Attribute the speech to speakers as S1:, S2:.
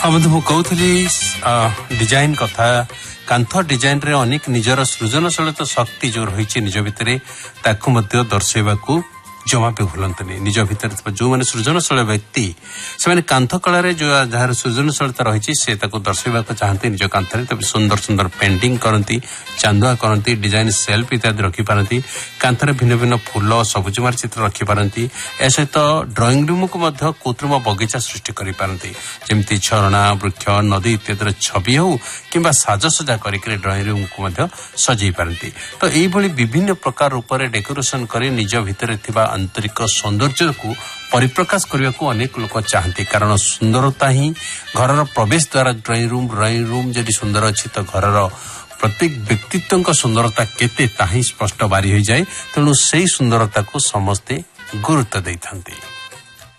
S1: हाँ बंधु मु कहूली डिजाइन कथा कांथ डिजाइन रे अनेक निजर सृजनशीलता शक्ति जो रही निज भितर ताकू दर्शाइबा जमा भी भूलतनी निज भितर जो मैंने सृजनशील व्यक्ति से कांथ कला जो जार सृजनशीलता रही से दर्शाइबा चाहती निज कांथ तब सुंदर सुंदर पेंटिंग करती चांदुआ करती डिजाइन सेल्फ इत्यादि रखिपारती कांथरे भिन्न भिन्न फूल सबुजमार चित्र रखिपारती ए सहित ड्राइंग रूम को कृत्रिम बगीचा सृष्टि करिपारती जेमती झरणा वृक्ष नदी इत्यादि छवि हो कि साजसजा करके ड्राइंग रूम को सजई पारती तो यही विभिन्न प्रकार रूप से डेकोरेशन कर निज भितर आंतरिक सौंदर्य को परिप्रकाश करने को अनेक लोग चाहती कारण सुंदरता ही घर प्रवेश द्वारा ड्राइंग रूम जदि सुंदर अच्छी तो घर प्रत्येक व्यक्तित्व सुंदरता केते ताही स्पष्ट बारी हो जाए तेणु से सुंदरता को समस्ते गुरुत्व देते।